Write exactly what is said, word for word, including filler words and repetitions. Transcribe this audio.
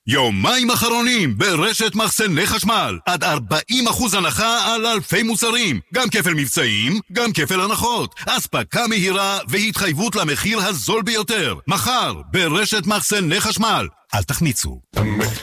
יומיים אחרונים ברשת מחסני חשמל. עד ארבעים אחוז הנחה על אלפי מוצרים. גם כפל מבצעים, גם כפל הנחות. אספקה מהירה והתחייבות למחיר הזול ביותר. מחר ברשת מחסני חשמל. אל תחמיצו.